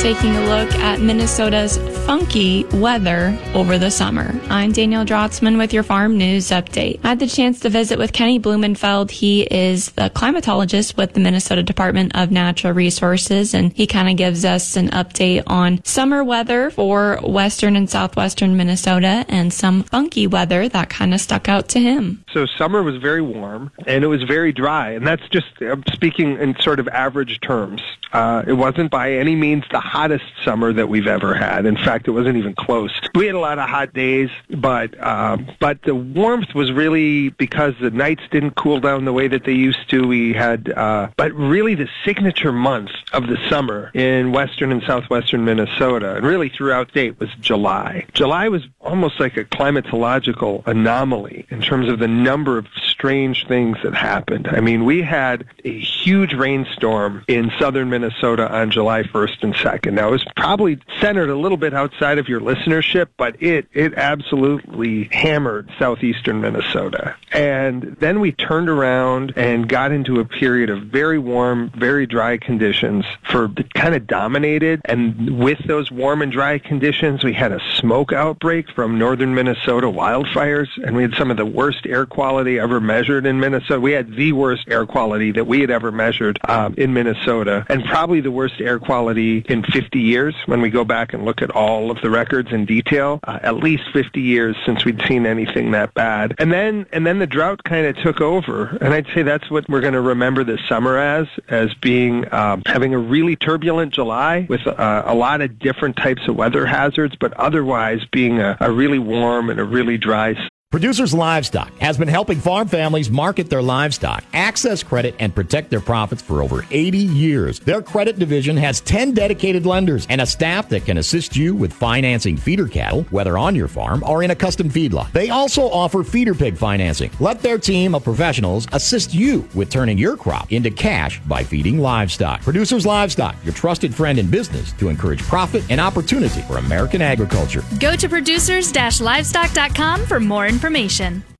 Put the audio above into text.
taking a look at Minnesota's funky weather over the summer. I'm Danielle Drotzman with your Farm News Update. I had the chance to visit with Kenny Blumenfeld. He is the climatologist with the Minnesota Department of Natural Resources, and he kind of gives us an update on summer weather for western and southwestern Minnesota and some funky weather that kind of stuck out to him. So summer was very warm and it was very dry, and that's just speaking in sort of average terms. It wasn't by any means the hottest summer that we've ever had. In fact, it wasn't even close. We had a lot of hot days, but the warmth was really because the nights didn't cool down the way that they used to. We had, but really the signature month of the summer in western and southwestern Minnesota, and really throughout state, was July. July was almost like a climatological anomaly in terms of the number of strange things that happened. I mean, we had a huge rainstorm in southern Minnesota on July 1st and 2nd. Now, it was probably centered a little bit outside of your listenership, but it absolutely hammered southeastern Minnesota. And then we turned around and got into a period of very warm, very dry conditions that kind of dominated. And with those warm and dry conditions, we had a smoke outbreak from northern Minnesota wildfires, and we had some of the worst air quality ever measured in Minnesota. We had the worst air quality that we had ever measured in Minnesota, and probably the worst air quality in 50 years when we go back and look at all of the records in detail. At least 50 years since we'd seen anything that bad. And then the drought kind of took over, and I'd say that's what we're going to remember this summer as being having a really turbulent July with a lot of different types of weather hazards, but otherwise being a really warm and a really dry. Producers Livestock has been helping farm families market their livestock, access credit, and protect their profits for over 80 years. Their credit division has 10 dedicated lenders and a staff that can assist you with financing feeder cattle, whether on your farm or in a custom feedlot. They also offer feeder pig financing. Let their team of professionals assist you with turning your crop into cash by feeding livestock. Producers Livestock, your trusted friend in business to encourage profit and opportunity for American agriculture. Go to producers-livestock.com for more information.